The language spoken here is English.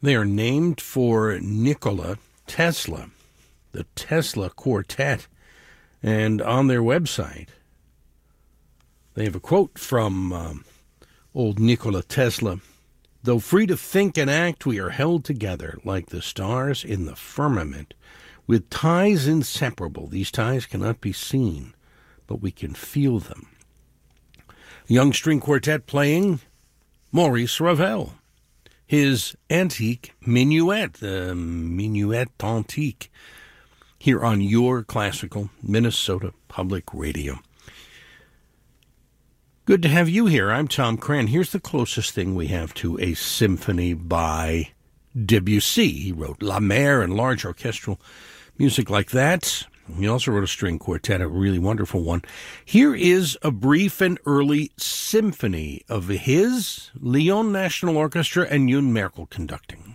They are named for Nikola Tesla, the Tesla Quartet. And on their website, they have a quote from old Nikola Tesla. Though free to think and act, we are held together like the stars in the firmament, with ties inseparable. These ties cannot be seen, but we can feel them. A young string quartet playing Maurice Ravel, his antique minuet, the Minuet Antique, here on your classical Minnesota Public Radio. Good to have you here. I'm Tom Cran. Here's the closest thing we have to a symphony by Debussy. He wrote La Mer and large orchestral music like that. He also wrote a string quartet, a really wonderful one. Here is a brief and early symphony of his, Lyon National Orchestra and Yoon Merkel conducting.